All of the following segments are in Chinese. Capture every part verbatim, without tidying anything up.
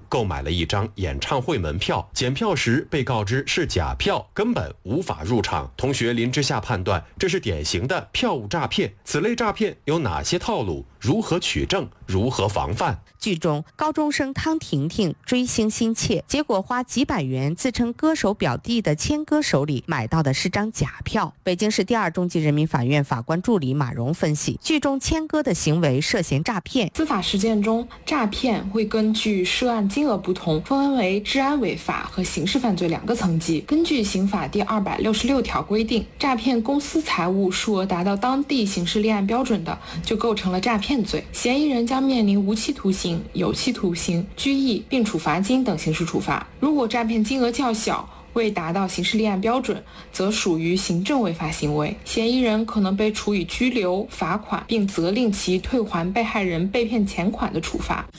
购买了一张演唱会门票，检票时被告知是假票，根本无法入场。同学林之夏判断这是典型的票务诈骗。此类诈骗有哪些套路？如何取证？如何防范？ 剧中高中生汤婷婷追星心切，结果花几百元自称歌手表弟的谦哥手里买到的是张假票。北京市第二中级人民法院法官助理马荣分析，剧中谦哥的行为涉嫌诈骗。 司法实践中，诈骗会根据涉案金额不同，分为治安违法和刑事犯罪两个层级。根据刑法第二百六十六条规定，诈骗公私财物数额达到当地刑事立案标准的，就构成了诈骗罪，嫌疑人将面临无期徒刑、有期徒刑、拘役并处罚金等刑事处罚。如果诈骗金额较小，未达到刑事立案标准，则属于行政违法行为，嫌疑人可能被处以拘留、罚款，并责令其退还被害人被骗钱款的处罚。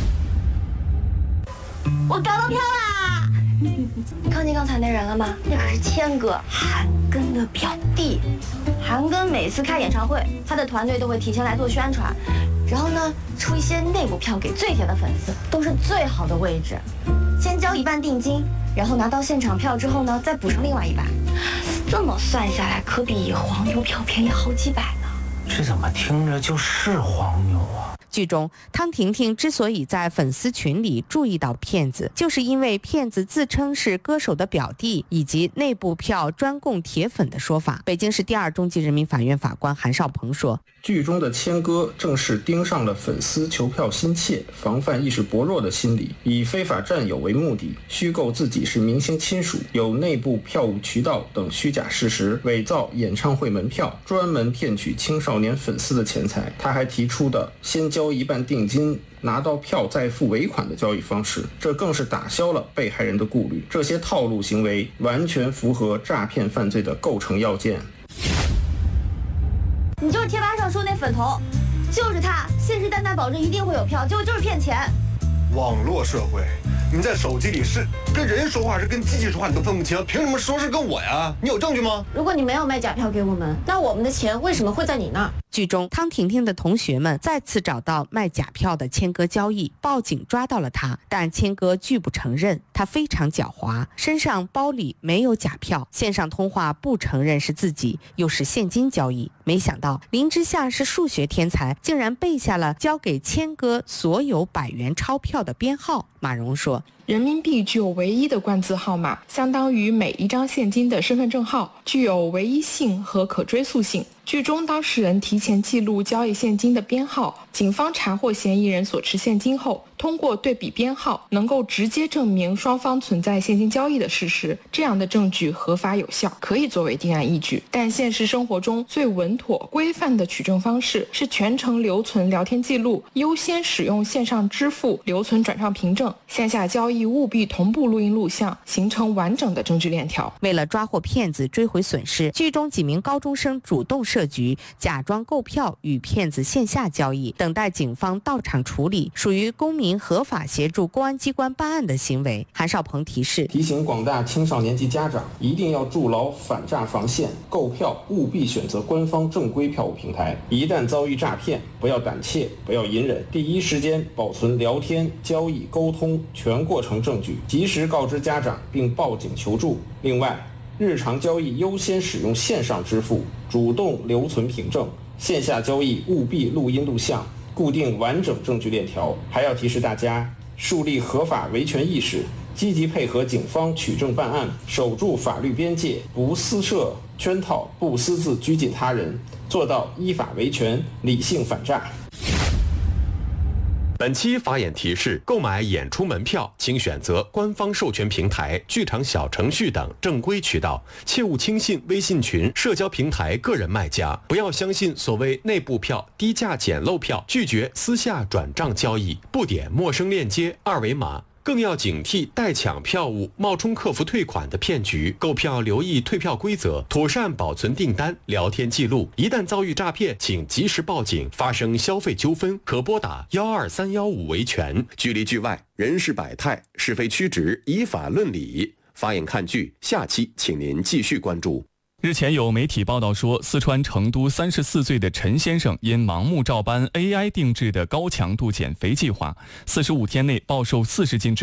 我搞到票啦！你看见刚才那人了吗？那可是谦哥，韩庚的表弟。韩庚每次开演唱会，他的团队都会提前来做宣传，然后呢，出一些内部票给最铁的粉丝，都是最好的位置。先交一半定金，然后拿到现场票之后呢，再补上另外一半。这么算下来，可比黄牛票便宜好几百呢。 这怎么听着就是黄牛啊？ 剧中，汤婷婷之所以在粉丝群里注意到骗子，就是因为骗子自称是歌手的表弟，以及内部票专供铁粉的说法。北京市第二中级人民法院法官韩少鹏说， 剧中的谦哥正是盯上了粉丝求票心切、防范意识薄弱的心理，以非法占有为目的，虚构自己是明星亲属、有内部票务渠道等虚假事实，伪造演唱会门票，专门骗取青少年粉丝的钱财。他还提出的先交一半定金，拿到票再付尾款的交易方式，这更是打消了被害人的顾虑。这些套路行为完全符合诈骗犯罪的构成要件。 你就是贴吧上说那粉头，就是他，信誓旦旦保证一定会有票，结果就是骗钱。 网络社会，你在手机里是跟人说话还是跟机器说话你都分不清，凭什么说是跟我呀？你有证据吗？ 如果你没有卖假票给我们，那我们的钱为什么会在你那儿？ 剧中，汤婷婷的同学们再次找到卖假票的谦哥交易，报警抓到了他，但谦哥拒不承认。他非常狡猾，身上包里没有假票，线上通话不承认是自己，又是现金交易。没想到林之夏是数学天才，竟然背下了交给谦哥所有百元钞票的编号。马蓉说， 人民币具有唯一的冠字号码，相当于每一张现金的身份证号，具有唯一性和可追溯性。剧中当事人提前记录交易现金的编号，警方查获嫌疑人所持现金后，通过对比编号，能够直接证明双方存在现金交易的事实。这样的证据合法有效，可以作为定案依据。但现实生活中最稳妥规范的取证方式是全程留存聊天记录，优先使用线上支付留存转账凭证，线下交易务必同步录音录像，形成完整的证据链条。 为了抓获骗子追回损失，剧中几名高中生主动设局，假装购票与骗子线下交易，等待警方到场处理，属于公民合法协助公安机关办案的行为。韩少鹏提示， 提醒广大青少年及家长一定要筑牢反诈防线，购票务必选择官方正规票务平台，一旦遭遇诈骗，不要胆怯，不要隐忍，第一时间保存聊天、交易、沟通全过程证据，及时告知家长并报警求助。另外，日常交易优先使用线上支付，主动留存凭证，线下交易务必录音录像，固定完整证据链条。还要提示大家，树立合法维权意识，积极配合警方取证办案，守住法律边界，不私设圈套，不私自拘禁他人，做到依法维权，理性反诈。 本期法眼提示：购买演出门票，请选择官方授权平台、剧场小程序等正规渠道，切勿轻信微信群、社交平台个人卖家，不要相信所谓内部票、低价捡漏票，拒绝私下转账交易，不点陌生链接、二维码。更要警惕代抢票务、冒充客服退款的骗局。购票留意退票规则，妥善保存订单、聊天记录。一旦遭遇诈骗，请及时报警。发生消费纠纷，可拨打幺二三幺五维权。剧里剧外，人事百态，是非曲直，以法论理。法眼看剧，下期请您继续关注。 日前有媒体报道说，四川成都三十四岁的陈先生因盲目照搬 A I 定制的高强度减肥计划，四十五天内暴瘦四十斤之